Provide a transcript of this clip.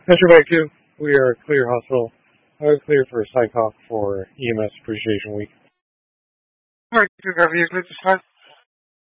Metro Bike 2, we are clear hospital. Clear for Psych Hawk for EMS Appreciation Week. Alright, do you have a vehicle to start?